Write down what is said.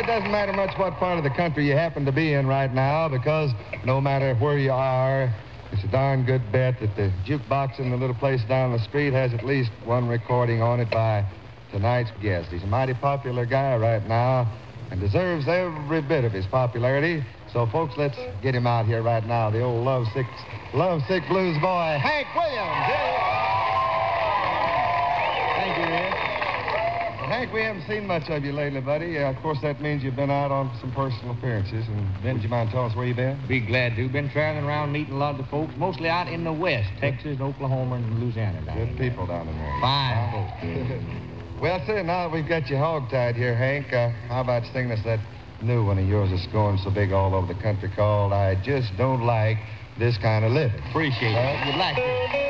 doesn't matter much what part of the country you happen to be in right now, because no matter where you are, it's a darn good bet that the jukebox in the little place down the street has at least one recording on it by tonight's guest. He's a mighty popular guy right now and deserves every bit of his popularity. So, folks, let's get him out here right now, the old lovesick blues boy, Hank Williams. Thank you, Ed. Well, Hank, we haven't seen much of you lately, buddy. Of course, that means you've been out on some personal appearances. And would you mind telling us where you've been? Be glad to. Been traveling around meeting a lot of the folks, mostly out in the West, Texas, Oklahoma, and Louisiana. Good people down in there. Fine folks. Well, sir, now that we've got you hog-tied here, Hank, how about singing us that new one of yours that's going so big all over the country called I Just Don't Like This Kind of Living? Appreciate it. Would like to.